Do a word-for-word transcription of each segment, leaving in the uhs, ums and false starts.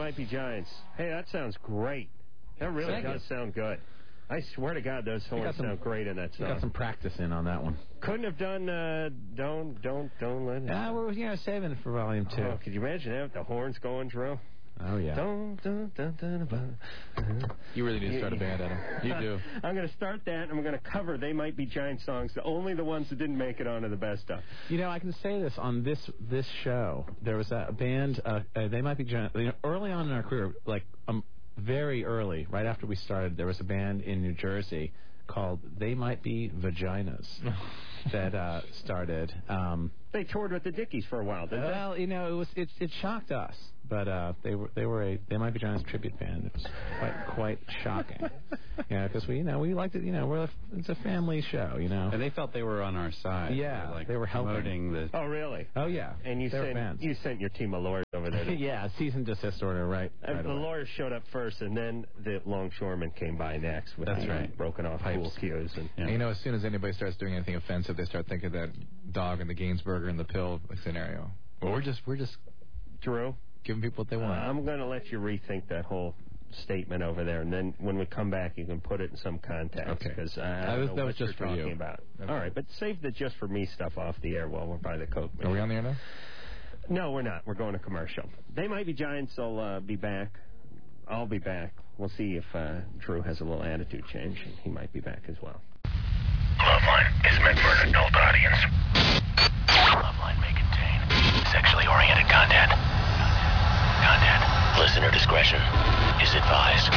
Might Be Giants. Hey, that sounds great. That really Thank does you. sound good. I swear to God, those horns some, sound great in that song. Got some practice in on that one. Couldn't have done uh, Don't, Don't, Don't Let It. Yeah, we're you know, saving it for volume two. Oh, could you imagine that with the horns going, Drew? Oh, yeah. Don't, don't, don't, don't, don't. You really need to start a band, Adam. You do. I'm going to start that, and I'm going to cover They Might Be Giant songs. Only the ones that didn't make it onto the best stuff. You know, I can say this on this this show. There was a band, uh, uh, They Might Be Giant. You know, early on in our career, like um, very early, right after we started, there was a band in New Jersey called They Might Be Vaginas that uh, started. Um, they toured with the Dickies for a while, didn't well, they? Well, you know, it was it, it shocked us, but uh, they were they were a They Might Be Giants tribute band. It was quite quite shocking, yeah, because we you know we liked it. You know, we're a, it's a family show, you know. And they felt they were on our side. Yeah, they were, like, they were helping. promoting the. Oh, really? Oh, yeah. And you they sent were fans. you sent your team of lawyers over there. Yeah, cease and desist order, right? And right the away. lawyers showed up first, and then the longshoremen came by next with That's the right. broken off pool cues. And, And you know, as soon as anybody starts doing anything offensive, they start thinking that dog and the Gainsburger and the pill scenario. Well, we're just we're just Drew, giving people what they want. Uh, I'm going to let you rethink that whole statement over there, and then when we come back, you can put it in some context. Okay. Because I That don't was- know that what was just you're for talking you. about. Okay. All right, but save the just for me stuff off the air while we're by the Coke machine. Are we on the air now? No, we're not. We're going to commercial. They Might Be Giants will uh, be back. I'll be back. We'll see if uh, Drew has a little attitude change. He might be back as well. Loveline is meant for an adult audience. Loveline may contain sexually oriented content. Content. Listener discretion is advised.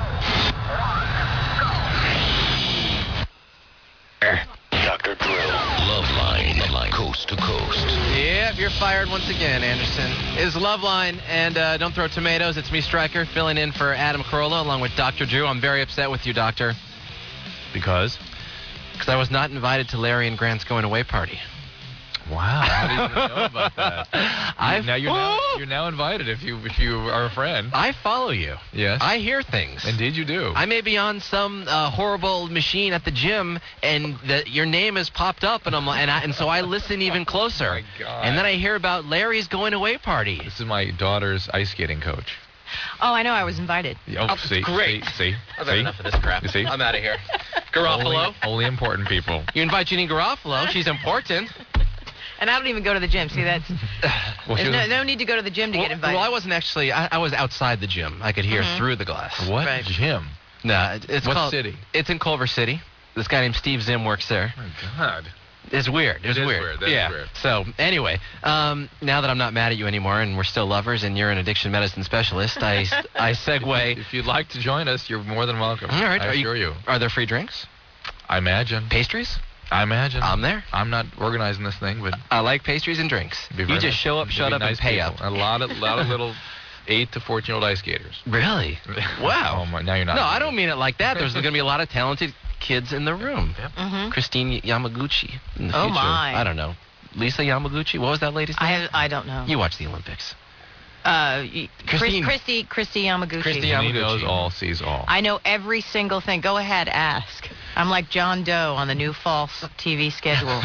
Doctor Drew. Loveline, coast to coast. Yep, you're fired once again, Anderson. It's Loveline, and uh, don't throw tomatoes. It's me, Stryker, filling in for Adam Carolla along with Doctor Drew. I'm very upset with you, Doctor. Because? Because I was not invited to Larry and Grant's going away party. Wow, how do you even know about that? I've, now you're now you're now invited if you if you are a friend. I follow you. Yes. I hear things. Indeed you do. I may be on some uh, horrible machine at the gym, and the, your name has popped up, and I'm and, I, and so I listen even closer. Oh my God. And then I hear about Larry's going away party. This is my daughter's ice skating coach. Oh, I know. I was invited. Oh, Oh, see, great. See, see, I've had see? enough of this crap. You see? I'm out of here. Garofalo. Only, only important people. You invite Jeannie Garofalo. She's important. And I don't even go to the gym. See, that's Well, she there's no, was- no need to go to the gym to Well, get invited. well, I wasn't actually. I, I was outside the gym. I could hear Mhm. through the glass. What Right. gym? No, it- it's What called. city? It's in Culver City. This guy named Steve Zim works there. Oh my God. It's weird. It's It is weird. weird. That is yeah. weird. So anyway, um, now that I'm not mad at you anymore, and we're still lovers, and you're an addiction medicine specialist, I I segue. If you'd like to join us, you're more than welcome. All right. I are assure you, Are there free drinks? I imagine. Pastries? I imagine. I'm there. I'm not organizing this thing, but I like pastries and drinks. be You very just nice- show up, they'll shut be up, nice and pay people. up. A lot of lot of little eight to fourteen year old ice skaters. Really? Wow. Oh my, now you're not. No, I don't mean it like that. There's going to be a lot of talented kids in the room. Mhm. Christine Yamaguchi in the Oh, future. my. I don't know. Lisa Yamaguchi? What was that lady's name? I I don't know. You watch the Olympics. Uh, y- Chris, Christine- Christy Christy Yamaguchi. Christy He Yamaguchi. knows all, sees all. I know every single thing. Go ahead, ask. I'm like John Doe on the new False T V schedule.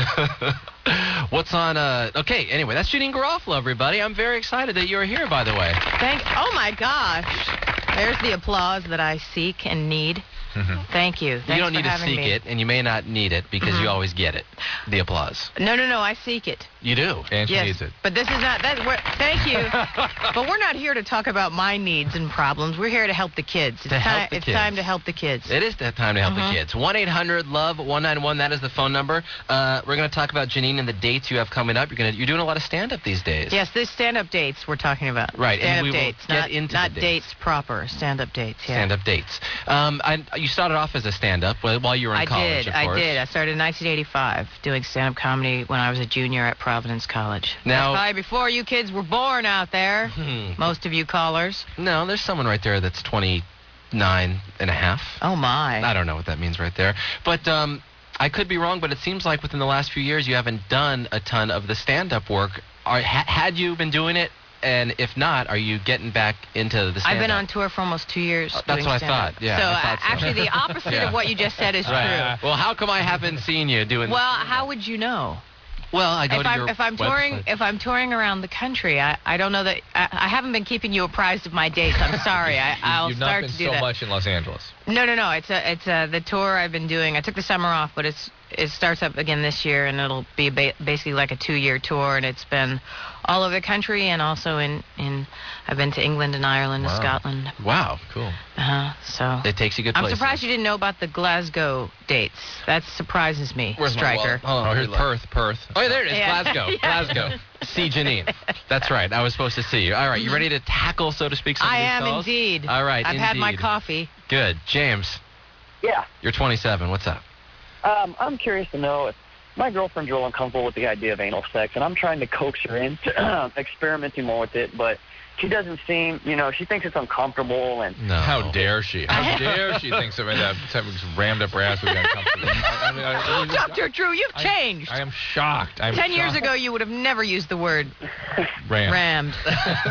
What's on, uh, okay, anyway, that's Janine Garofalo, everybody. I'm very excited that you're here, by the way. Thank. Oh my gosh. There's the applause that I seek and need. Thank you. Thanks you don't for need to having seek me. it, and you may not need it because you always get it, the applause. No, no, no. I seek it. You do. And she Yes, needs it. but this is not that. We're, thank you, but we're not here to talk about my needs and problems. We're here to help the kids. It's To help time. the it's kids. time to help the kids. It is that time to help Mhm. the kids. one eight hundred love one nine one, that is the phone number. Uh, we're going to talk about Janine and the dates you have coming up. You're going to you're doing a lot of stand-up these days. Yes, this stand-up dates we're talking about. Right, and Stand-up we will dates, get not, into not the dates. proper. Stand-up dates. Yeah. Stand-up dates. Um, I, you started off as a stand-up while while you were in I college, did. of I course. did. I started in nineteen eighty-five doing stand-up comedy when I was a junior at Providence College. Now- That's probably before you kids were born out there. Hmm. Most of you callers. No, there's someone right there that's twenty-nine and a half. Oh my. I don't know what that means right there. But um, I could be wrong, but it seems like within the last few years you haven't done a ton of the stand-up work. Are, ha- had you been doing it? And if not, are you getting back into the stand-up? I've been on tour for almost two years. Uh, that's doing what I stand-up. thought, yeah, So, I uh, thought so. actually, the opposite Yeah. of what you just said is Right. true. Well, how come I haven't seen you doing Well, how would you know? Well, I go if to I'm your if I'm touring website. if I'm touring around the country, I, I don't know that I, I haven't been keeping you apprised of my dates. I'm sorry. I, I'll You've not start been to do so that. much in Los Angeles. No, no, no. It's a it's a the tour I've been doing. I took the summer off, but it's it starts up again this year, and it'll be ba- basically like a two-year tour, and it's been all over the country and also in in I've been to England and Ireland, Wow. and Scotland. Wow. Cool. Uh-huh. So It takes you good I'm places. surprised you didn't know about the Glasgow dates. That surprises me, Where's my Stryker. wallet? Hold on, Oh, let here's me look. Perth, Perth. Oh, yeah, there it is. Yeah. Glasgow. Yeah. Glasgow. See Janine. That's right. I was supposed to see you. All right. You ready to tackle, so to speak, some I of these am calls? indeed. All right. I've had my indeed. coffee. Good. James, Yeah. you're twenty-seven. What's up? Um, I'm curious to know if my girlfriend's real uncomfortable with the idea of anal sex, and I'm trying to coax her into experimenting more with it, but she doesn't seem, you know, she thinks it's uncomfortable, and No. How dare she? How dare she think something that that was rammed up her ass would be uncomfortable? I, I mean, I, I, Doctor Drew, you've I- changed. I am shocked. I'm Ten years shocked. ago, you would have never used the word Ram. rammed.